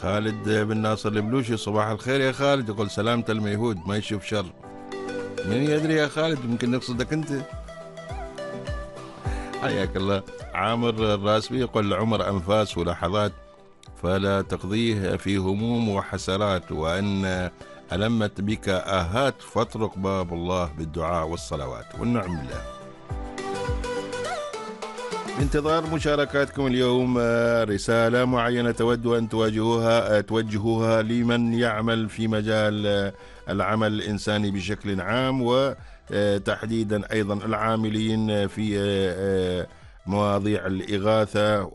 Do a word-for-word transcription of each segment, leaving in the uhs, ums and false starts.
خالد بن ناصر البلوشي، صباح الخير يا خالد. يقول سلامة الميهود ما يشوف شر. من يدري يا خالد، ممكن نقصدك أنت. حياك الله. عامر الراسبي يقول العمر أنفاس ولحظات فلا تقضيه في هموم وحسرات، وأن ألمت بك آهات فاطرق باب الله بالدعاء والصلوات. والنعم بالله. بانتظار مشاركاتكم اليوم. رسالة معينة تود أن تواجهوها توجهوها لمن يعمل في مجال العمل الإنساني بشكل عام، وتحديدا أيضا العاملين في مواضيع الإغاثة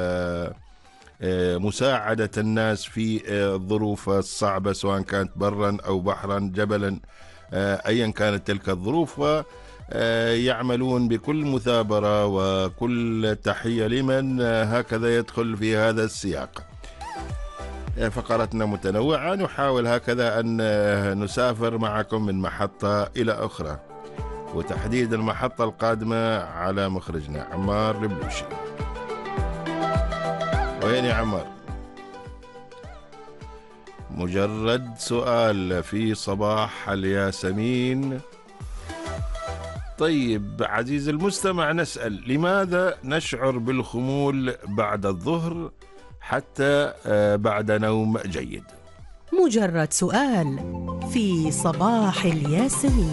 ومساعدة الناس في الظروف الصعبة، سواء كانت برا أو بحرا جبلا، أيا كانت تلك الظروف، و يعملون بكل مثابرة وكل تحية لمن هكذا يدخل في هذا السياق. فقرتنا متنوعة، نحاول هكذا أن نسافر معكم من محطة إلى أخرى، وتحديد المحطة القادمة على مخرجنا عمار البلوشي. وين يا عمار؟ مجرد سؤال في صباح الياسمين. طيب عزيز المستمع، نسأل: لماذا نشعر بالخمول بعد الظهر حتى بعد نوم جيد؟ مجرد سؤال في صباح الياسمين.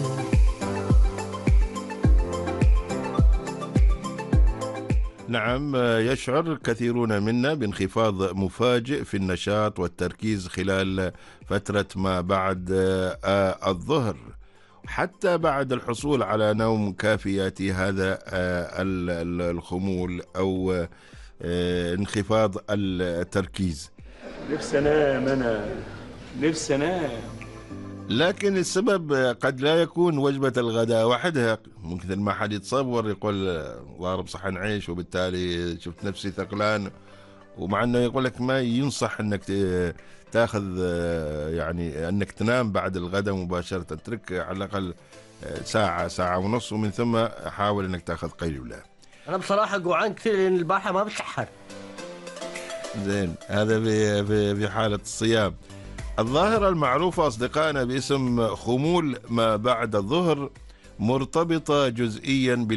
نعم، يشعر كثيرون منا بانخفاض مفاجئ في النشاط والتركيز خلال فترة ما بعد الظهر، حتى بعد الحصول على نوم كافي يأتي هذا الخمول أو انخفاض التركيز. نفسي أنام، أنا نفسي أنام. لكن السبب قد لا يكون وجبة الغداء وحدها. ممكن ما حد يتصور يقول ضارب صحن عيش وبالتالي شفت نفسي ثقلان، ومع أنه يقول لك ما ينصح أنك تاخذ يعني أنك تنام بعد الغداء مباشرة، تترك على الأقل ساعة ساعة ونص، ومن ثم حاول أنك تاخذ قيلولة. أنا بصراحة جوعان كثير لأن البارحة ما بتسحر. زين، هذا في في حالة الصيام. الظاهرة المعروفة أصدقائنا باسم خمول ما بعد الظهر مرتبطة جزئيا